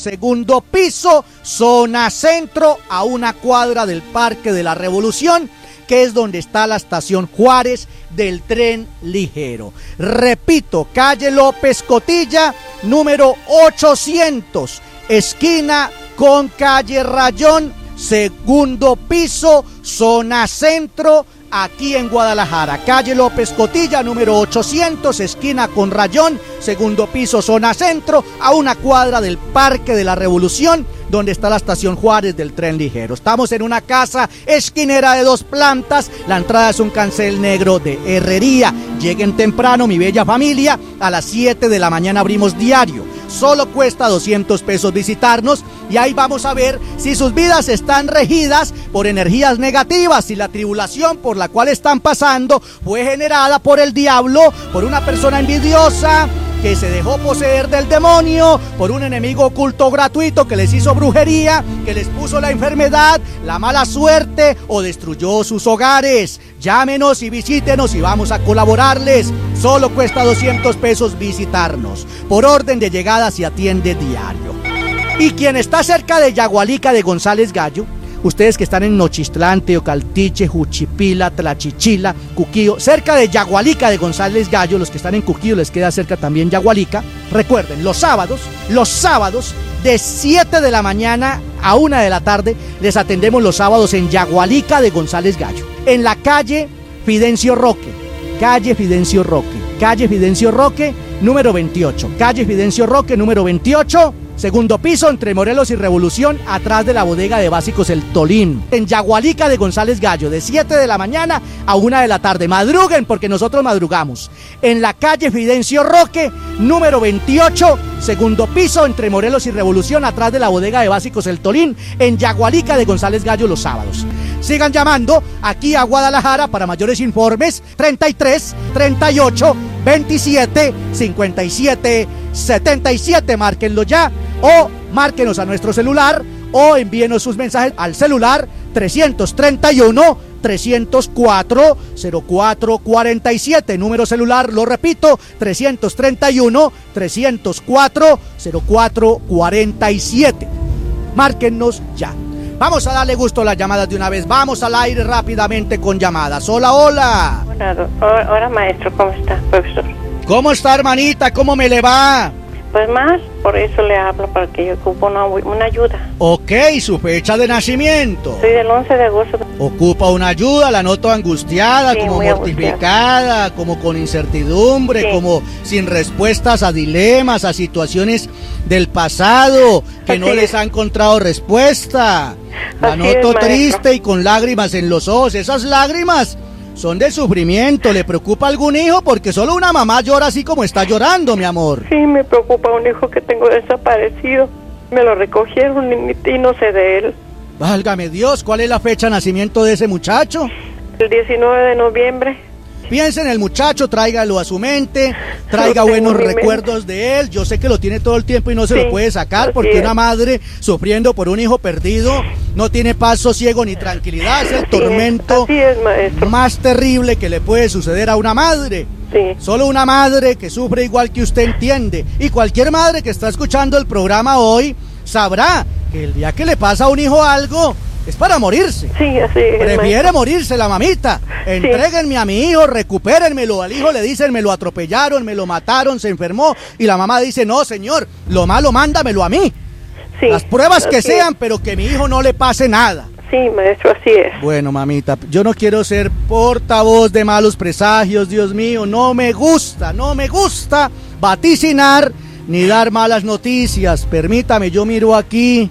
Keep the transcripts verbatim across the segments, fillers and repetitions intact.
segundo piso, zona centro, a una cuadra del Parque de la Revolución, que es donde está la estación Juárez del tren ligero. Repito, calle López Cotilla, número ochocientos, esquina con calle Rayón, segundo piso, zona centro, aquí en Guadalajara. Calle López Cotilla, número ochocientos, esquina con Rayón, segundo piso, zona centro, a una cuadra del Parque de la Revolución, donde está la estación Juárez del tren ligero. Estamos en una casa esquinera de dos plantas, la entrada es un cancel negro de herrería. Lleguen temprano, mi bella familia, a las siete de la mañana abrimos diario. Solo cuesta doscientos pesos visitarnos y ahí vamos a ver si sus vidas están regidas por energías negativas, si la tribulación por la cual están pasando fue generada por el diablo, por una persona envidiosa que se dejó poseer del demonio, por un enemigo oculto gratuito que les hizo brujería, que les puso la enfermedad, la mala suerte o destruyó sus hogares. Llámenos y visítenos y vamos a colaborarles. Solo cuesta doscientos pesos visitarnos. Por orden de llegada se atiende diario. Y quien está cerca de Yagualica de González Gallo, ustedes que están en Nochistlán, Teocaltiche, Juchipila, Tlachichila, Cuquío, cerca de Yagualica de González Gallo, los que están en Cuquío les queda cerca también Yagualica. Recuerden, los sábados, los sábados de siete de la mañana a una de la tarde, les atendemos los sábados en Yagualica de González Gallo, en la calle Fidencio Roque, calle Fidencio Roque, calle Fidencio Roque, número veintiocho, calle Fidencio Roque, número veintiocho, segundo piso, entre Morelos y Revolución, atrás de la bodega de básicos El Tolín. En Yagualica de González Gallo, de siete de la mañana a una de la tarde. Madruguen porque nosotros madrugamos. En la calle Fidencio Roque, número veintiocho, segundo piso, entre Morelos y Revolución, atrás de la bodega de básicos El Tolín. En Yagualica de González Gallo los sábados. Sigan llamando aquí a Guadalajara para mayores informes. treinta y tres, treinta y ocho, veintisiete, cincuenta y siete, setenta y siete. Márquenlo ya. O márquenos a nuestro celular o envíenos sus mensajes al celular trescientos treinta y uno, trescientos cuatro, cero cuatro cuarenta y siete. Número celular, lo repito, trescientos treinta y uno, trescientos cuatro, cero cuatro cuarenta y siete. Márquennos ya. Vamos a darle gusto a las llamadas de una vez. Vamos al aire rápidamente con llamadas. Hola, hola. Hola, hola maestro, ¿cómo está, profesor? ¿Cómo está, hermanita? ¿Cómo me le va? Pues más, por eso le hablo, para que yo ocupo una, una ayuda. Ok, su fecha de nacimiento. Soy del once de agosto. Ocupa una ayuda, la noto angustiada, Sí, como muy mortificada, angustiada. Como con incertidumbre, sí. Como sin respuestas a dilemas, a situaciones del pasado, que Así no es. les ha encontrado respuesta. La Así noto es, triste y con lágrimas en los ojos. Esas lágrimas son de sufrimiento. ¿Le preocupa algún hijo? Porque solo una mamá llora así como está llorando, mi amor. Sí, me preocupa un hijo que tengo desaparecido. Me lo recogieron y, y no sé de él. Válgame Dios, ¿cuál es la fecha de nacimiento de ese muchacho? El diecinueve de noviembre. Piensa en el muchacho, tráigalo a su mente, traiga buenos recuerdos mente. de él. Yo sé que lo tiene todo el tiempo y no se sí, lo puede sacar porque es. Una madre sufriendo por un hijo perdido no tiene paz, sosiego ni tranquilidad. Es el así tormento es, es, más terrible que le puede suceder a una madre. Sí. Solo una madre que sufre igual que usted entiende. Y cualquier madre que está escuchando el programa hoy sabrá que el día que le pasa a un hijo algo es para morirse. Sí, así es. Prefiere morirse la mamita. Entréguenme sí. a mi hijo, recupérenmelo. Al hijo le dicen, me lo atropellaron, me lo mataron, se enfermó. Y la mamá dice, no, señor, lo malo mándamelo a mí. Sí, Las pruebas que sean, es. pero que mi hijo no le pase nada. Sí, maestro, así es. Bueno, mamita, yo no quiero ser portavoz de malos presagios, Dios mío. No me gusta, no me gusta vaticinar ni dar malas noticias. Permítame, yo miro aquí.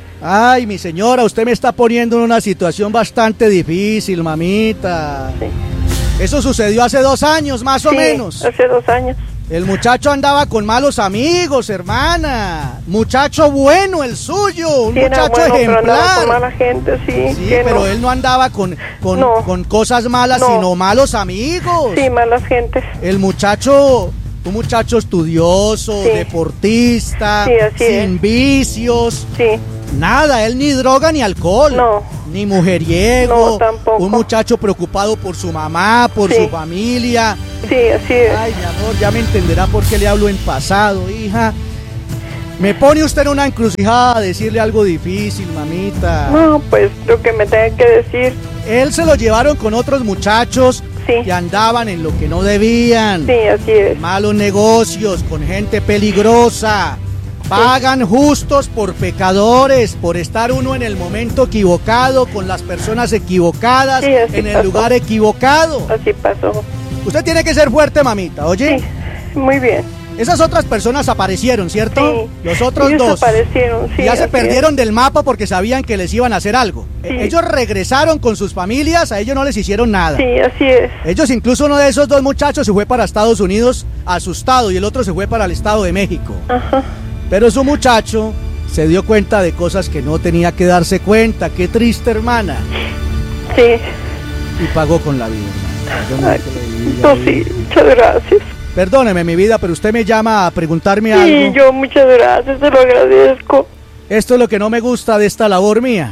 Ay, mi señora, usted me está poniendo en una situación bastante difícil, mamita. Sí. Eso sucedió hace dos años, más sí, o menos. hace dos años. El muchacho andaba con malos amigos, hermana. Muchacho bueno el suyo, un sí, muchacho bueno, ejemplar. Pero andaba con mala gente, sí. Sí, pero no. él no andaba con, con, no. con cosas malas, no. sino malos amigos. Sí, malas gentes. El muchacho... Un muchacho estudioso, sí. deportista, sí, sin es. vicios. Sí. Nada, él ni droga ni alcohol. No. Ni mujeriego. No, tampoco. Un muchacho preocupado por su mamá, por sí. su familia. Sí, así es. Ay, mi amor, ya me entenderá por qué le hablo en pasado, hija. Me pone usted en una encrucijada a decirle algo difícil, mamita. No, pues lo que me tenga que decir. Él se lo llevaron con otros muchachos Sí. que andaban en lo que no debían. Sí, así es. Malos negocios, con gente peligrosa. Pagan justos por pecadores, por estar uno en el momento equivocado, con las personas equivocadas, Sí, así en el pasó. lugar equivocado. Así pasó. Usted tiene que ser fuerte, mamita, ¿oye? Sí, muy bien. Esas otras personas aparecieron, ¿cierto? Sí. Los otros Ellos dos. aparecieron, sí. Ya se así perdieron del mapa porque sabían que les iban a hacer algo. Sí. E- Ellos regresaron con sus familias, a ellos no les hicieron nada. es. Sí, así es. Ellos, incluso uno de esos dos muchachos se fue para Estados Unidos asustado y el otro se fue para el Estado de México. Ajá. Pero su muchacho se dio cuenta de cosas que no tenía que darse cuenta. Qué triste, hermana. Sí. Y pagó con la vida. Perdóneme Ay, que le diga, no, eh. sí, muchas gracias. Perdóneme, mi vida, pero usted me llama a preguntarme Sí, algo. yo muchas gracias, se lo agradezco. Esto es lo que no me gusta de esta labor mía.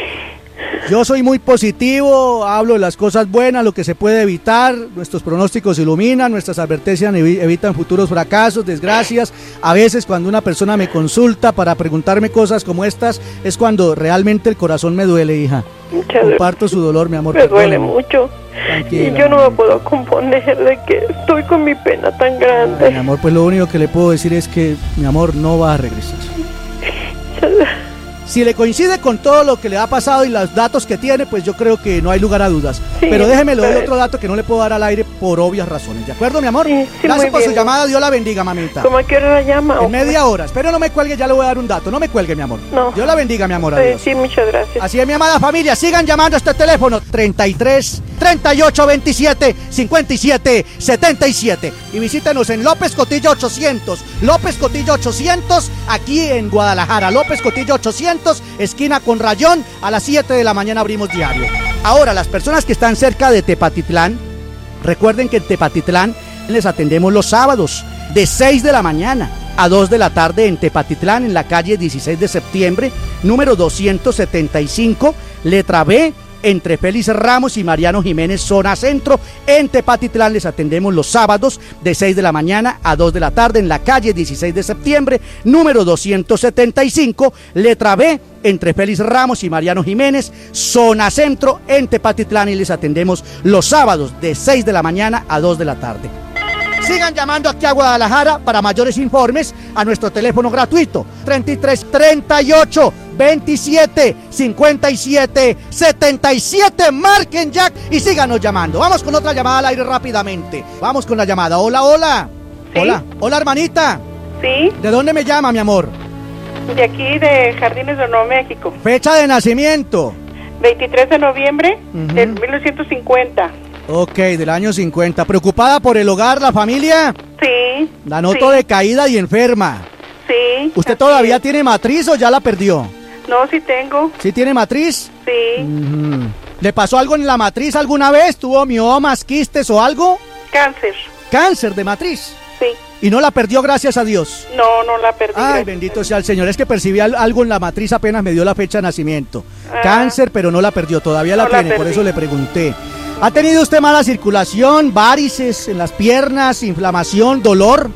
Yo soy muy positivo, hablo de las cosas buenas, lo que se puede evitar, nuestros pronósticos iluminan, nuestras advertencias evi- evitan futuros fracasos, desgracias. A veces cuando una persona me consulta para preguntarme cosas como estas, es cuando realmente el corazón me duele, hija. Muchas gracias. Comparto su dolor, mi amor. Me duele perdóneme. mucho. Tranquila, Y yo no me mamita. puedo componer de que estoy con mi pena tan Ay, grande. mi amor, pues lo único que le puedo decir es que, mi amor, no va a regresar. Muchas gracias. Si le coincide con todo lo que le ha pasado y los datos que tiene, pues yo creo que no hay lugar a dudas. Sí, Pero déjeme le doy pues. otro dato que no le puedo dar al aire por obvias razones. ¿De acuerdo, mi amor? Sí, sí, Gracias muy por su bien. llamada. Dios la bendiga, mamita. ¿Cómo a qué hora la llama? En media hora. Espero no me cuelgue, ya le voy a dar un dato. No me cuelgue, mi amor. No. Dios la bendiga, mi amor. Sí, Adiós. sí, muchas gracias. Así es, mi amada familia, sigan llamando a este teléfono treinta y tres, treinta y ocho, veintisiete, cincuenta y siete, setenta y siete y visítenos en López Cotillo ochocientos, López Cotillo ochocientos, aquí en Guadalajara, López Cotillo ochocientos, esquina con Rayón, a las siete de la mañana abrimos diario. Ahora, las personas que están cerca de Tepatitlán, recuerden que en Tepatitlán les atendemos los sábados de seis de la mañana a dos de la tarde en Tepatitlán, en la calle dieciséis de septiembre, número doscientos setenta y cinco, letra B, entre Félix Ramos y Mariano Jiménez, zona centro. En Tepatitlán les atendemos los sábados de seis de la mañana a dos de la tarde en la calle dieciséis de septiembre, número doscientos setenta y cinco, letra B, entre Félix Ramos y Mariano Jiménez, zona centro, en Tepatitlán, y les atendemos los sábados de seis de la mañana a dos de la tarde. Sigan llamando aquí a Guadalajara para mayores informes a nuestro teléfono gratuito treinta y tres, treinta y ocho, veintisiete, cincuenta y siete, setenta y siete. Marquen ya y síganos llamando. Vamos con otra llamada al aire rápidamente. Vamos con la llamada. Hola, hola. Sí. Hola, hola, hermanita. Sí, ¿De dónde me llama, mi amor? de aquí de Jardines de Nuevo México. Fecha de nacimiento. veintitrés de noviembre Ujú. del mil novecientos cincuenta. Ok, del año cincuenta. ¿Preocupada por el hogar, la familia? Sí. La noto sí, decaída y enferma. Sí. ¿Usted así todavía es. tiene matriz o ya la perdió? No, sí tengo. ¿Sí tiene matriz? Sí. Ujú. ¿Le pasó algo en la matriz alguna vez? ¿Tuvo miomas, quistes o algo? Cáncer. Cáncer de matriz. Sí. Y no la perdió, gracias a Dios. No, no la perdí. Ay, gracias. bendito sea el Señor. Es que percibí al- algo en la matriz apenas me dio la fecha de nacimiento. Ah. Cáncer, pero no la perdió. Todavía la No la tiene, por perdí. eso le pregunté. ¿Ha tenido usted mala circulación, varices en las piernas, inflamación, dolor?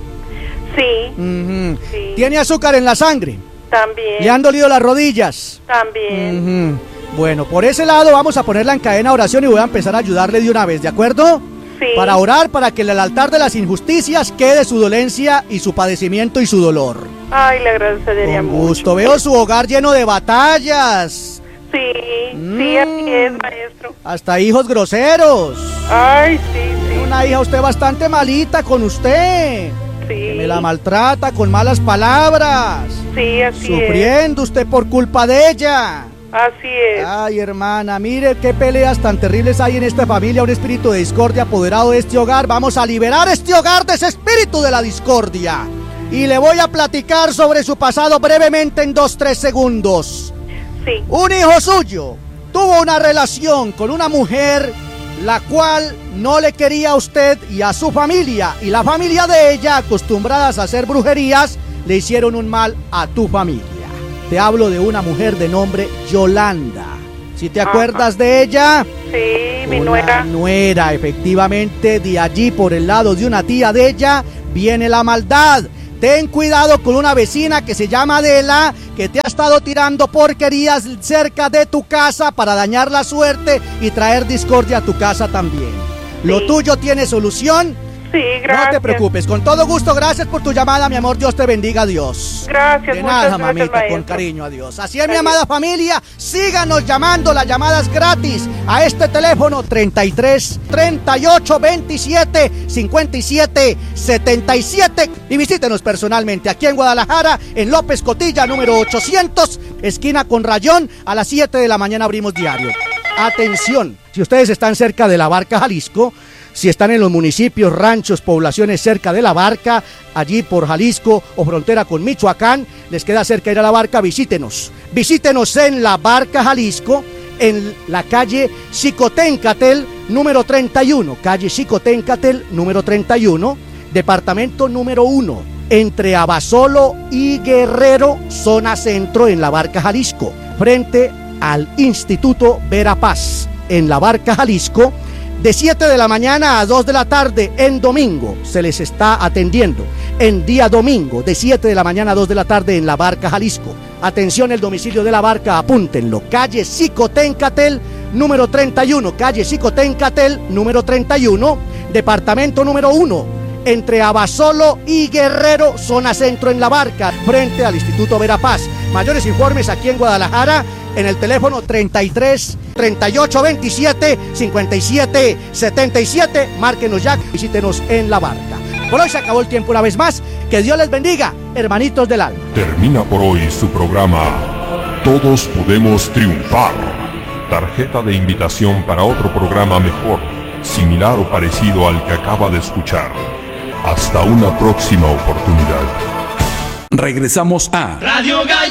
Sí. Ujú. Sí. ¿Tiene azúcar en la sangre? También. ¿Le han dolido las rodillas? También. Ujú. Bueno, por ese lado vamos a ponerla en cadena de oración y voy a empezar a ayudarle de una vez, ¿de acuerdo? Sí. Para orar, para que en el altar de las injusticias quede su dolencia y su padecimiento y su dolor. Ay, le agradecería Con mucho. gusto. Veo su hogar lleno de batallas, Sí, Mm. sí, así es, maestro. hasta hijos groseros. Ay, sí, sí. Una hija usted bastante malita con usted, que Sí. me la maltrata con malas palabras, Sí, así es. sufriendo usted por culpa de ella. Así es. Ay, hermana, mire qué peleas tan terribles hay en esta familia, un espíritu de discordia apoderado de este hogar. Vamos a liberar este hogar de ese espíritu de la discordia. Y le voy a platicar sobre su pasado brevemente en dos, tres segundos. Sí. Un hijo suyo tuvo una relación con una mujer la cual no le quería a usted y a su familia. Y la familia de ella, acostumbradas a hacer brujerías, le hicieron un mal a tu familia. Te hablo de una mujer de nombre Yolanda. ¿Si te Ajá. acuerdas de ella? Sí, mi Una nuera. nuera, efectivamente, de allí por el lado de una tía de ella viene la maldad. Ten cuidado con una vecina que se llama Adela, que te ha estado tirando porquerías cerca de tu casa para dañar la suerte y traer discordia a tu casa también. Sí. ¿Lo tuyo tiene solución? Sí, gracias. No te preocupes, con todo gusto, gracias por tu llamada, mi amor, Dios te bendiga, Dios. Gracias, de nada, gracias, mamita, maestro. con cariño, adiós. Así es, mi amada familia, síganos llamando, las llamadas gratis a este teléfono treinta y tres, treinta y ocho, veintisiete, cincuenta y siete, setenta y siete y visítenos personalmente aquí en Guadalajara, en López Cotilla, número ochocientos, esquina con Rayón, a las siete de la mañana abrimos diario. Atención, si ustedes están cerca de La Barca, Jalisco, si están en los municipios, ranchos, poblaciones cerca de La Barca, allí por Jalisco o frontera con Michoacán, les queda cerca ir a La Barca, visítenos. Visítenos en La Barca, Jalisco, en la calle Xicoténcatel, número treinta y uno. Calle Xicoténcatel, número treinta y uno, departamento número uno, entre Abasolo y Guerrero, zona centro en La Barca, Jalisco, frente al Instituto Verapaz, en La Barca, Jalisco. De siete de la mañana a dos de la tarde en domingo se les está atendiendo. En día domingo, de siete de la mañana a dos de la tarde en La Barca, Jalisco. Atención, el domicilio de La Barca, apúntenlo. Calle Xicoténcatel, número treinta y uno. Calle Xicoténcatel, número treinta y uno. Departamento número uno. Entre Abasolo y Guerrero, zona centro en La Barca, frente al Instituto Verapaz. Mayores informes aquí en Guadalajara, en el teléfono treinta y tres, treinta y ocho, veintisiete, cincuenta y siete, setenta y siete. Márquenos ya, visítenos en La Barca. Por hoy se acabó el tiempo una vez más. Que Dios les bendiga, hermanitos del alma. Termina por hoy su programa Todos Podemos Triunfar. Tarjeta de invitación para otro programa mejor, similar o parecido al que acaba de escuchar. Hasta una próxima oportunidad. Regresamos a Radio Gallo.